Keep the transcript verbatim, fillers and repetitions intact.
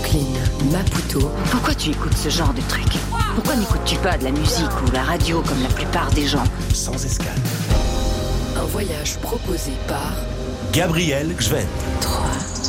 Brooklyn, Maputo. Pourquoi tu écoutes ce genre de truc ? Pourquoi n'écoutes-tu pas de la musique ou la radio comme la plupart des gens ? Sans escale. Un voyage proposé par Gabriel Gvent. trois.